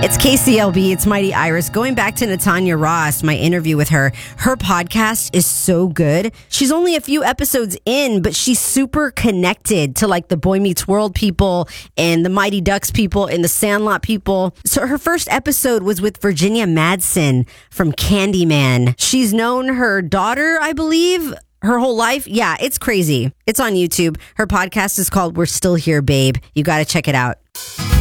It's KCLB. It's Mighty Iris. Going back to Natanya Ross, my interview with her. Her podcast is so good. She's only a few episodes in, but she's super connected to like the Boy Meets World people and the Mighty Ducks people and the Sandlot people. So her first episode was with Virginia Madsen from Candyman. She's known her daughter, I believe, her whole life. Yeah, it's crazy. It's on YouTube. Her podcast is called We're Still Here, Babe. You got to check it out.